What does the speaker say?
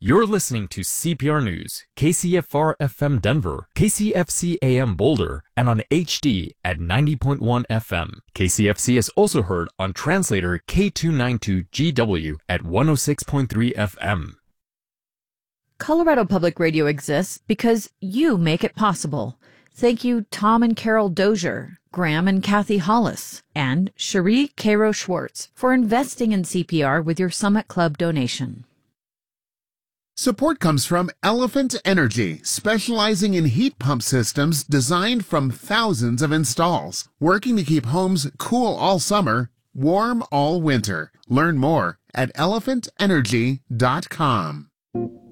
You're listening to CPR News, KCFR FM Denver, KCFC AM Boulder, and on HD at 90.1 FM. KCFC is also heard on translator K292GW at 106.3 FM. Colorado Public Radio exists because you make it possible. Thank you, Tom and Carol Dozier, Graham and Kathy Hollis, and Cherie Cairo Schwartz for investing in CPR with your Summit Club donation. Support comes from Elephant Energy, specializing in heat pump systems designed from thousands of installs, working to keep homes cool all summer, warm all winter. Learn more at elephantenergy.com.